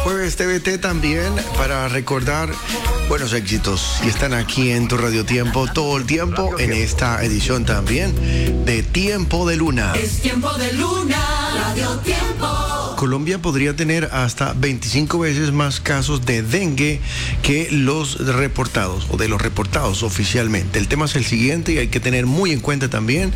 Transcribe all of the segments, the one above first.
Jueves TVT también para recordar buenos éxitos. Y están aquí en tu Radio Tiempo todo el tiempo en esta edición también de Tiempo de Luna. Es Tiempo de Luna, Radio Tiempo. Colombia podría tener hasta 25 veces más casos de dengue que los reportados o de los reportados oficialmente. El tema es el siguiente y hay que tener muy en cuenta también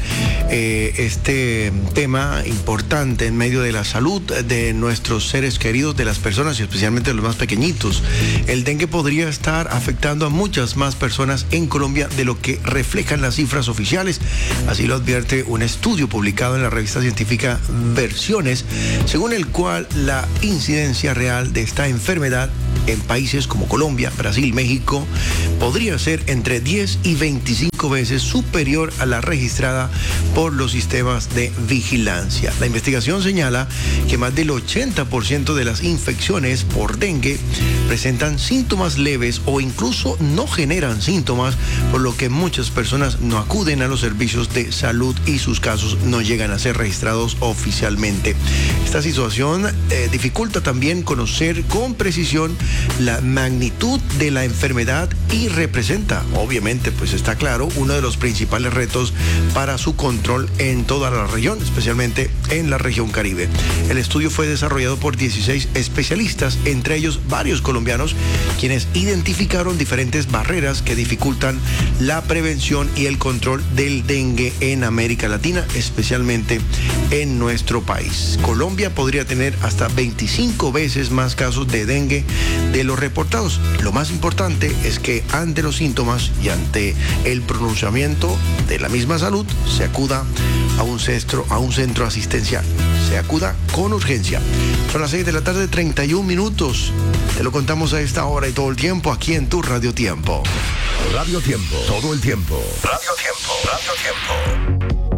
este tema importante en medio de la salud de nuestros seres queridos, de las personas y especialmente de los más pequeñitos. El dengue podría estar afectando a muchas más personas en Colombia de lo que reflejan las cifras oficiales. Así lo advierte un estudio publicado en la revista científica Versiones, según el cual la incidencia real de esta enfermedad en países como Colombia, Brasil, México, podría ser entre 10 y 25 veces superior a la registrada por los sistemas de vigilancia. La investigación señala que más del 80% de las infecciones por dengue presentan síntomas leves o incluso no generan síntomas, por lo que muchas personas no acuden a los servicios de salud y sus casos no llegan a ser registrados oficialmente. Esta situación dificulta también conocer con precisión la magnitud de la enfermedad y representa, obviamente, pues está claro, uno de los principales retos para su control en toda la región, especialmente en la región Caribe. El estudio fue desarrollado por 16 especialistas, entre ellos varios colombianos, quienes identificaron diferentes barreras que dificultan la prevención y el control del dengue en América Latina, especialmente en nuestro país. Colombia podría tener hasta 25 veces más casos de dengue de los reportados. Lo más importante es que ante los síntomas y ante el pronunciamiento de la misma salud se acuda a un centro asistencial. Se acuda con urgencia. Son las 6 de la tarde, 31 minutos. Te lo contamos a esta hora y todo el tiempo aquí en tu Radio Tiempo. Radio Tiempo, todo el tiempo. Radio Tiempo, Radio Tiempo.